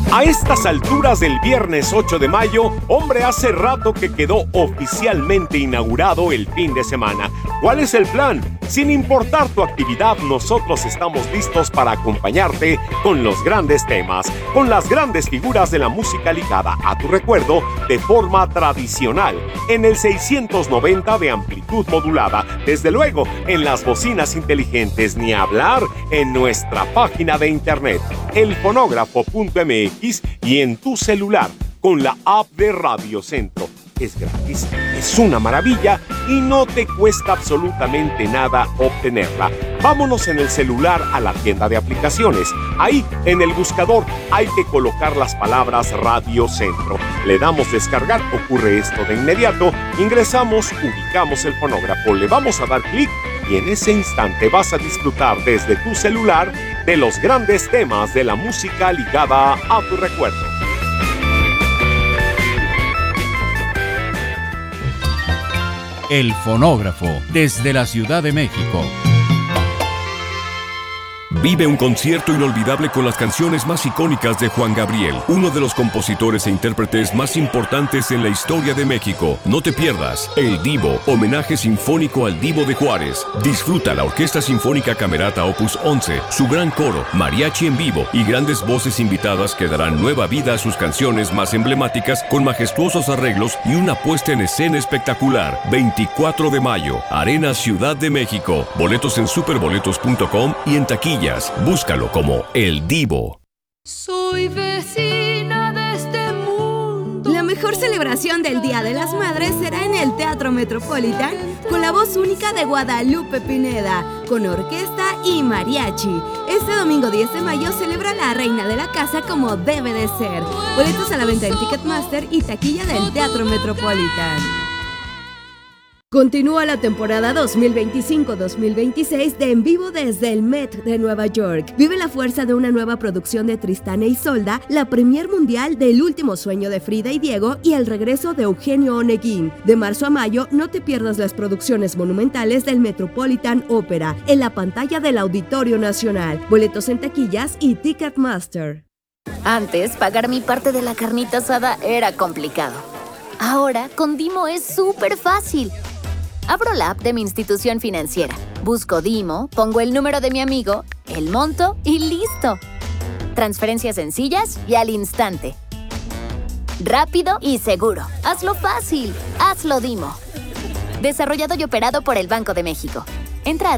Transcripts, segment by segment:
A estas alturas del viernes 8 de mayo, hombre, hace rato que quedó oficialmente inaugurado el fin de semana. ¿Cuál es el plan? Sin importar tu actividad, nosotros estamos listos para acompañarte con los grandes temas, con las grandes figuras de la música ligada a tu recuerdo de forma tradicional, en el 690 de amplitud modulada, desde luego en las bocinas inteligentes, ni hablar en nuestra página de internet, elfonógrafo.mx, y en tu celular con la app de Radio Centro. Es gratis, es una maravilla y no te cuesta absolutamente nada obtenerla. Vámonos en el celular a la tienda de aplicaciones. Ahí, en el buscador, hay que colocar las palabras Radio Centro. Le damos descargar, ocurre esto de inmediato. Ingresamos, ubicamos el fonógrafo, le vamos a dar clic y en ese instante vas a disfrutar desde tu celular de los grandes temas de la música ligada a tu recuerdo. El Fonógrafo, desde la Ciudad de México. Vive un concierto inolvidable con las canciones más icónicas de Juan Gabriel, uno de los compositores e intérpretes más importantes en la historia de México. No te pierdas El Divo, homenaje sinfónico al Divo de Juárez. Disfruta la Orquesta Sinfónica Camerata Opus 11, su gran coro, mariachi en vivo y grandes voces invitadas que darán nueva vida a sus canciones más emblemáticas con majestuosos arreglos y una puesta en escena espectacular. 24 de mayo, Arena Ciudad de México. Boletos en superboletos.com y en taquilla. Búscalo como El Divo. Soy vecina de este mundo. La mejor celebración del Día de las Madres será en el Teatro Metropolitan con la voz única de Guadalupe Pineda, con orquesta y mariachi. Este domingo 10 de mayo celebra la reina de la casa como debe de ser. Boletos a la venta en Ticketmaster y taquilla del Teatro Metropolitan. Continúa la temporada 2025-2026 de En Vivo desde el Met de Nueva York. Vive la fuerza de una nueva producción de Tristán e Isolda, la premier mundial del Último Sueño de Frida y Diego y el regreso de Eugenio Oneguín. De marzo a mayo, no te pierdas las producciones monumentales del Metropolitan Opera en la pantalla del Auditorio Nacional. Boletos en taquillas y Ticketmaster. Antes, pagar mi parte de la carnita asada era complicado. Ahora, con Dimo es súper fácil. Abro la app de mi institución financiera, busco Dimo, pongo el número de mi amigo, el monto y ¡listo! Transferencias sencillas y al instante. Rápido y seguro. Hazlo fácil. Hazlo Dimo. Desarrollado y operado por el Banco de México. Entra a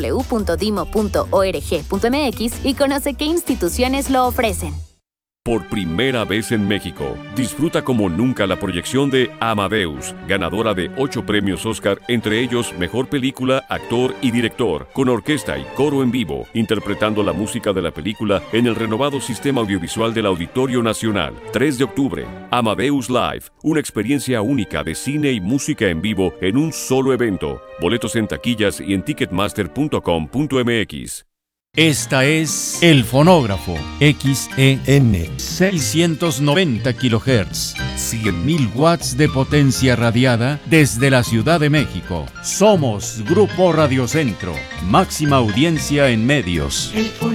www.dimo.org.mx y conoce qué instituciones lo ofrecen. Por primera vez en México, disfruta como nunca la proyección de Amadeus, ganadora de 8 premios Oscar, entre ellos Mejor Película, Actor y Director, con orquesta y coro en vivo, interpretando la música de la película en el renovado sistema audiovisual del Auditorio Nacional. 3 de octubre, Amadeus Live, una experiencia única de cine y música en vivo en un solo evento. Boletos en taquillas y en ticketmaster.com.mx. Esta es El Fonógrafo, XEN 690 kHz, 100.000 watts de potencia radiada desde la Ciudad de México. Somos Grupo Radio Centro, máxima audiencia en medios.